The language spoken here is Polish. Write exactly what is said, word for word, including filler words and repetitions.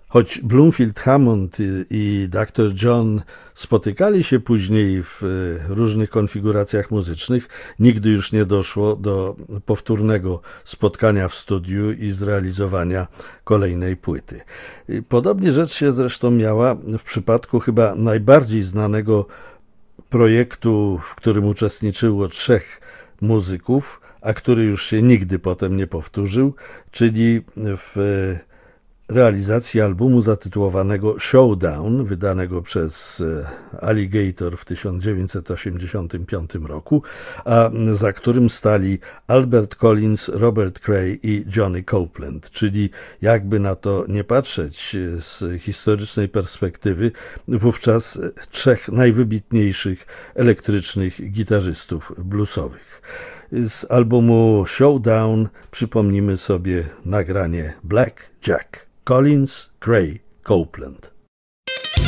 Choć Bloomfield Hammond i doktor John spotykali się później w różnych konfiguracjach muzycznych, nigdy już nie doszło do powtórnego spotkania w studiu i zrealizowania kolejnej płyty. Podobnie rzecz się zresztą miała w przypadku chyba najbardziej znanego projektu, w którym uczestniczyło trzech muzyków, a który już się nigdy potem nie powtórzył, czyli w realizacji albumu zatytułowanego Showdown, wydanego przez Alligator w tysiąc dziewięćset osiemdziesiątym piątym roku, a za którym stali Albert Collins, Robert Cray i Johnny Copeland, czyli jakby na to nie patrzeć z historycznej perspektywy, wówczas trzech najwybitniejszych elektrycznych gitarzystów bluesowych. Z albumu Showdown przypomnimy sobie nagranie Black Jack. Collins, Cray, Copeland.